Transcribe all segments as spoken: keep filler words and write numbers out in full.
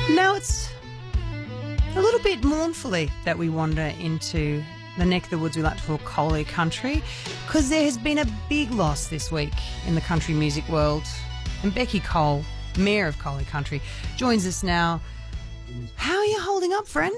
Now it's a little bit mournfully that we wander into the neck of the woods we like to call Collie Country, because there has been a big loss this week in the country music world. And Becky Cole, Mayor of Collie Country, joins us now. How are you holding up, friend?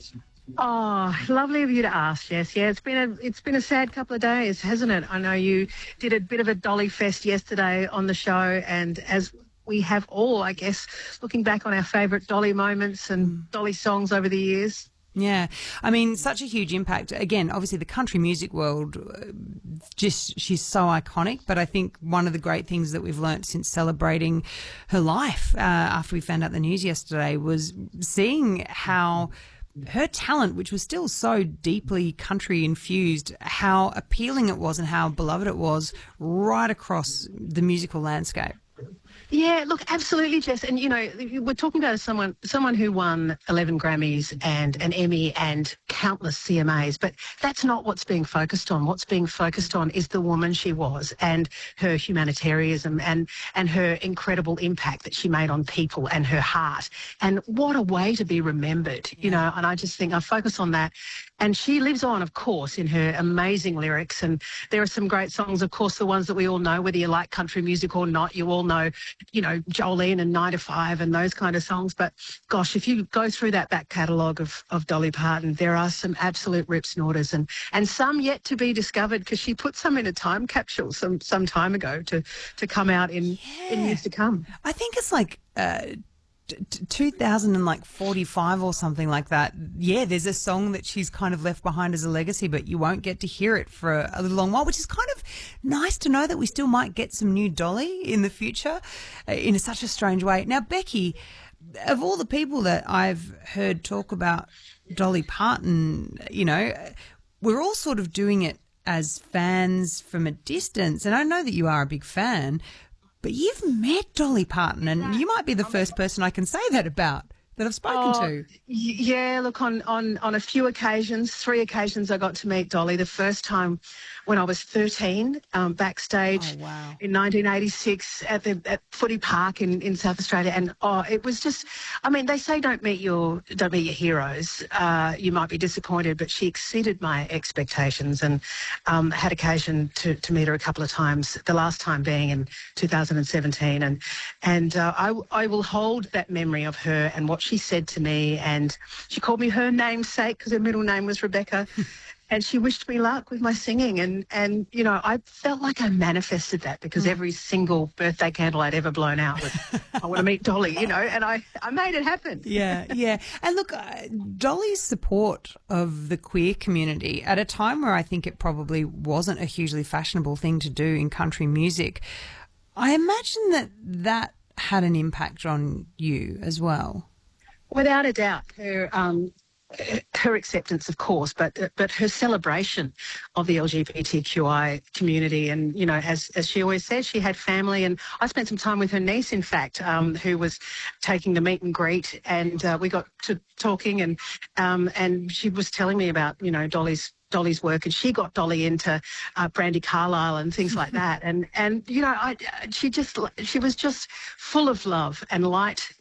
Oh, lovely of you to ask, Jess. Yeah, it's been a it's been a sad couple of days, hasn't it? I know you did a bit of a Dolly fest yesterday on the show, and as we have all, I guess, looking back on our favourite Dolly moments and Dolly songs over the years. Yeah, I mean, such a huge impact. Again, obviously the country music world, uh, just she's so iconic. But I think one of the great things that we've learnt since celebrating her life uh, after we found out the news yesterday was seeing how her talent, which was still so deeply country infused, how appealing it was and how beloved it was right across the musical landscape. Yeah, look, absolutely, Jess. And, you know, we're talking about someone someone who won eleven Grammys and an Emmy and countless C M As, but that's not what's being focused on. What's being focused on is the woman she was and her humanitarianism and, and her incredible impact that she made on people and her heart. And what a way to be remembered, you know, and I just think I focus on that. And she lives on, of course, in her amazing lyrics. And there are some great songs, of course, the ones that we all know, whether you like country music or not. You all know, you know, Jolene and nine to five and those kind of songs. But, gosh, if you go through that back catalogue of, of Dolly Parton, there are some absolute rip snorters and, and some yet to be discovered, because she put some in a time capsule some, some time ago to, to come out in, Yeah. in years to come. I think it's like uh, t- t- two thousand forty-five or something like that. Yeah, there's a song that she's kind of left behind as a legacy, but you won't get to hear it for a, a little long while, which is kind of nice to know that we still might get some new Dolly in the future uh, in such a strange way. Now, Becky, of all the people that I've heard talk about Dolly Parton, you know, we're all sort of doing it as fans from a distance. And I know that you are a big fan, but you've met Dolly Parton, and you might be the first person I can say that about, that I've spoken Oh, to. y- Yeah, look, on, on, on a few occasions, three occasions I got to meet Dolly. The first time when I was thirteen, um, backstage Oh, wow. in nineteen eighty-six at the at Footy Park in, in South Australia. And, oh, it was just, I mean, they say don't meet your, don't meet your heroes. Uh, you might be disappointed, but she exceeded my expectations, and um, had occasion to, to meet her a couple of times, the last time being in two thousand seventeen. And, and uh, I, I will hold that memory of her and what she said to me. And she called me her namesake because her middle name was Rebecca. And she wished me luck with my singing. And, and, you know, I felt like I manifested that, because every single birthday candle I'd ever blown out was, I want to meet Dolly, you know, and I, I made it happen. Yeah, yeah. And look, uh, Dolly's support of the queer community at a time where I think it probably wasn't a hugely fashionable thing to do in country music, I imagine that that had an impact on you as well. Without a doubt, her um, her acceptance, of course, but but her celebration of the L G B T Q I community. And, you know, as as she always says, she had family. And I spent some time with her niece, in fact, um, who was taking the meet and greet, and uh, we got to talking, and um, and she was telling me about, you know, Dolly's Dolly's work, and she got Dolly into uh, Brandy Carlisle and things like that. And, and you know, I, she just, she was just full of love and light